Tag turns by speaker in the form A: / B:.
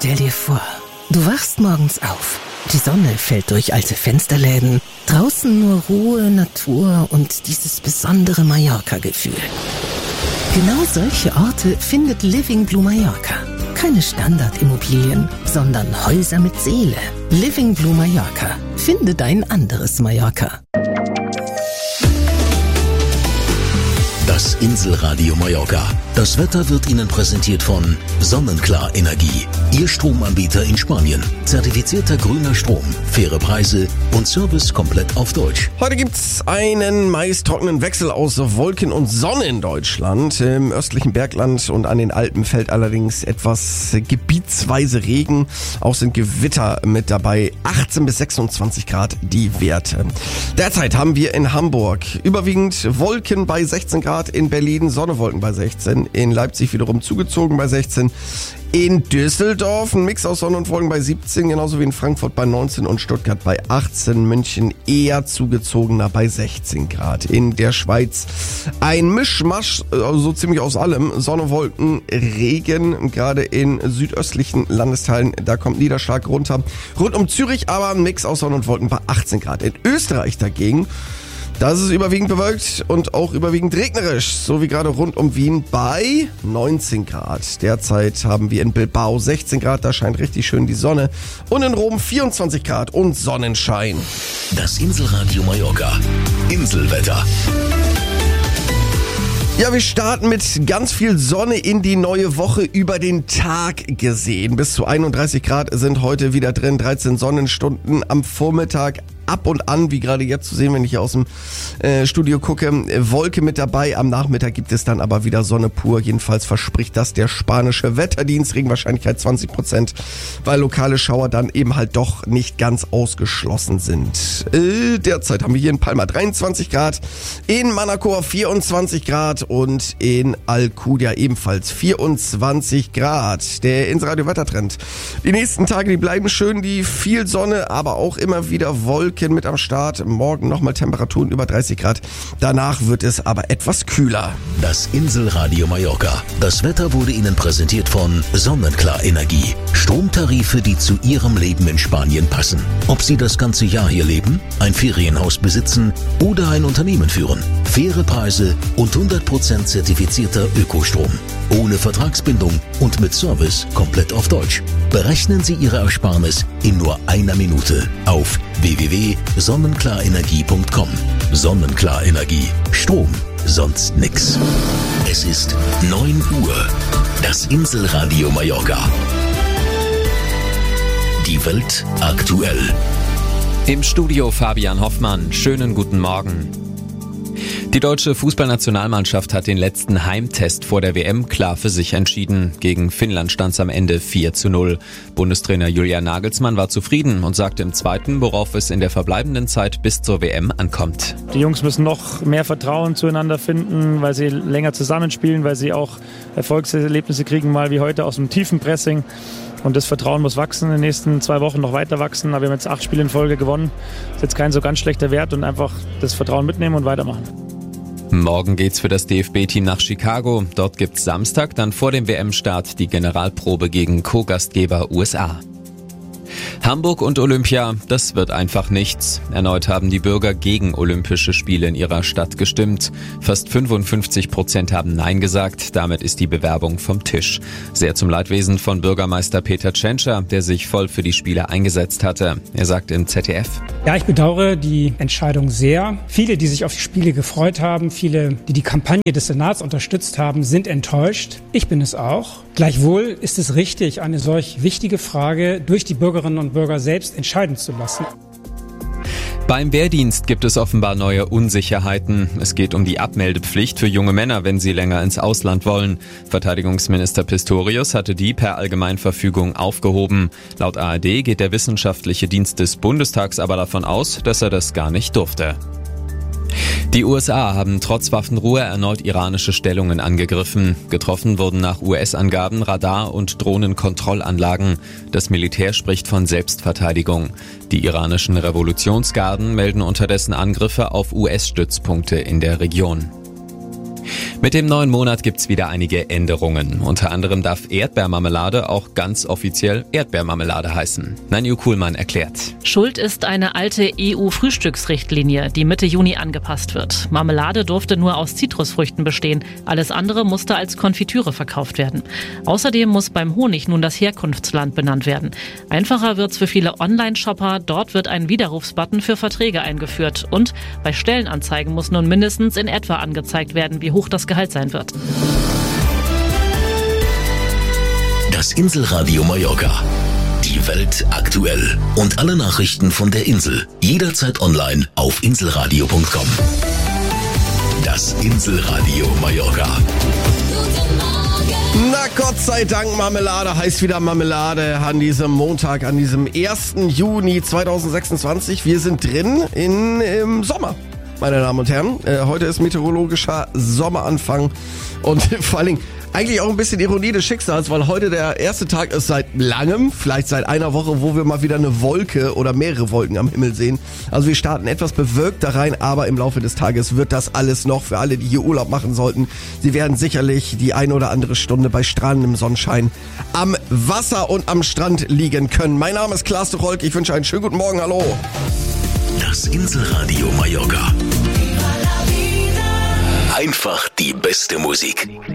A: Stell dir vor, du wachst morgens auf. Die Sonne fällt durch alte Fensterläden. Draußen nur Ruhe, Natur und dieses besondere Mallorca-Gefühl. Genau solche Orte findet Living Blue Mallorca. Keine Standardimmobilien, sondern Häuser mit Seele. Living Blue Mallorca. Finde dein anderes Mallorca.
B: Das Inselradio Mallorca. Das Wetter wird Ihnen präsentiert von Sonnenklar Energie. Ihr Stromanbieter in Spanien. Zertifizierter grüner Strom, faire Preise und Service komplett auf Deutsch.
C: Heute gibt's einen meist trockenen Wechsel aus Wolken und Sonne in Deutschland. Im östlichen Bergland und an den Alpen fällt allerdings etwas gebietsweise Regen. Auch sind Gewitter mit dabei. 18 bis 26 Grad die Werte. Derzeit haben wir in Hamburg überwiegend Wolken bei 16 Grad, in Berlin Sonnewolken bei 16, in Leipzig wiederum zugezogen bei 16, in Düsseldorf ein Mix aus Sonne und Wolken bei 17, genauso wie in Frankfurt bei 19 und Stuttgart bei 18, München eher zugezogener bei 16 Grad. In der Schweiz ein Mischmasch, also so ziemlich aus allem, Sonne, Wolken, Regen, gerade in südöstlichen Landesteilen, da kommt Niederschlag runter. Rund um Zürich aber ein Mix aus Sonne und Wolken bei 18 Grad. In Österreich dagegen, da ist es überwiegend bewölkt und auch überwiegend regnerisch, so wie gerade rund um Wien bei 19 Grad. Derzeit haben wir in Bilbao 16 Grad, da scheint richtig schön die Sonne. Und in Rom 24 Grad und Sonnenschein.
B: Das Inselradio Mallorca. Inselwetter.
C: Ja, wir starten mit ganz viel Sonne in die neue Woche über den Tag gesehen. Bis zu 31 Grad sind heute wieder drin, 13 Sonnenstunden am Vormittag. Ab und an, wie gerade jetzt zu sehen, wenn ich hier aus dem Studio gucke, Wolke mit dabei. Am Nachmittag gibt es dann aber wieder Sonne pur. Jedenfalls verspricht das der spanische Wetterdienst. Regenwahrscheinlichkeit 20%, weil lokale Schauer dann eben halt doch nicht ganz ausgeschlossen sind. Derzeit haben wir hier in Palma 23 Grad, in Manacor 24 Grad und in Alcudia ebenfalls 24 Grad. Der Inselradio Wettertrend. Die nächsten Tage, die bleiben schön, die viel Sonne, aber auch immer wieder Wolken mit am Start. Morgen nochmal Temperaturen über 30 Grad. Danach wird es aber etwas kühler.
B: Das Inselradio Mallorca. Das Wetter wurde Ihnen präsentiert von Sonnenklar Energie. Stromtarife, die zu Ihrem Leben in Spanien passen. Ob Sie das ganze Jahr hier leben, ein Ferienhaus besitzen oder ein Unternehmen führen. Faire Preise und 100% zertifizierter Ökostrom. Ohne Vertragsbindung und mit Service komplett auf Deutsch. Berechnen Sie Ihre Ersparnis in nur einer Minute auf www.sonnenklarenergie.com. Sonnenklar Energie. Strom, sonst nix. Es ist 9 Uhr. Das Inselradio Mallorca. Die Welt aktuell.
D: Im Studio Fabian Hoffmann. Schönen guten Morgen. Die deutsche Fußballnationalmannschaft hat den letzten Heimtest vor der WM klar für sich entschieden. Gegen Finnland stand es am Ende 4:0. Bundestrainer Julian Nagelsmann war zufrieden und sagte im Zweiten, worauf es in der verbleibenden Zeit bis zur WM ankommt.
E: Die Jungs müssen noch mehr Vertrauen zueinander finden, weil sie länger zusammenspielen, weil sie auch Erfolgserlebnisse kriegen, mal wie heute aus dem tiefen Pressing. Und das Vertrauen muss wachsen, in den nächsten 2 Wochen noch weiter wachsen. Aber wir haben jetzt 8 Spiele in Folge gewonnen. Das ist jetzt kein so ganz schlechter Wert und einfach das Vertrauen mitnehmen und weitermachen.
D: Morgen geht's für das DFB-Team nach Chicago. Dort gibt's Samstag dann vor dem WM-Start die Generalprobe gegen Co-Gastgeber USA. Hamburg und Olympia, das wird einfach nichts. Erneut haben die Bürger gegen Olympische Spiele in ihrer Stadt gestimmt. Fast 55% haben Nein gesagt. Damit ist die Bewerbung vom Tisch. Sehr zum Leidwesen von Bürgermeister Peter Tschentscher, der sich voll für die Spiele eingesetzt hatte. Er sagt im ZDF:
F: Ja, ich bedauere die Entscheidung sehr. Viele, die sich auf die Spiele gefreut haben, viele, die die Kampagne des Senats unterstützt haben, sind enttäuscht. Ich bin es auch. Gleichwohl ist es richtig, eine solch wichtige Frage durch die Bürgerinnen und Bürger selbst entscheiden zu lassen.
D: Beim Wehrdienst gibt es offenbar neue Unsicherheiten. Es geht um die Abmeldepflicht für junge Männer, wenn sie länger ins Ausland wollen. Verteidigungsminister Pistorius hatte die per Allgemeinverfügung aufgehoben. Laut ARD geht der wissenschaftliche Dienst des Bundestags aber davon aus, dass er das gar nicht durfte. Die USA haben trotz Waffenruhe erneut iranische Stellungen angegriffen. Getroffen wurden nach US-Angaben Radar- und Drohnenkontrollanlagen. Das Militär spricht von Selbstverteidigung. Die iranischen Revolutionsgarden melden unterdessen Angriffe auf US-Stützpunkte in der Region. Mit dem neuen Monat gibt's wieder einige Änderungen. Unter anderem darf Erdbeermarmelade auch ganz offiziell Erdbeermarmelade heißen. Nanju Kuhlmann erklärt.
G: Schuld ist eine alte EU-Frühstücksrichtlinie, die Mitte Juni angepasst wird. Marmelade durfte nur aus Zitrusfrüchten bestehen. Alles andere musste als Konfitüre verkauft werden. Außerdem muss beim Honig nun das Herkunftsland benannt werden. Einfacher wird's für viele Online-Shopper. Dort wird ein Widerrufsbutton für Verträge eingeführt. Und bei Stellenanzeigen muss nun mindestens in etwa angezeigt werden, wie hoch das Gehalt sein wird.
B: Das Inselradio Mallorca. Die Welt aktuell. Und alle Nachrichten von der Insel. Jederzeit online auf inselradio.com. Das Inselradio Mallorca.
C: Na Gott sei Dank, Marmelade heißt wieder Marmelade an diesem Montag, an diesem 1. Juni 2026. Wir sind drin im Sommer, meine Damen und Herren. Heute ist meteorologischer Sommeranfang und vor allen Dingen eigentlich auch ein bisschen Ironie des Schicksals, weil heute der erste Tag ist seit langem, vielleicht seit einer Woche, wo wir mal wieder eine Wolke oder mehrere Wolken am Himmel sehen. Also wir starten etwas bewölkt da rein, aber im Laufe des Tages wird das alles noch für alle, die hier Urlaub machen sollten. Sie werden sicherlich die eine oder andere Stunde bei strahlendem Sonnenschein am Wasser und am Strand liegen können. Mein Name ist Klaas Tucholk, ich wünsche einen schönen guten Morgen, hallo.
B: Das Inselradio Mallorca. Einfach die beste Musik.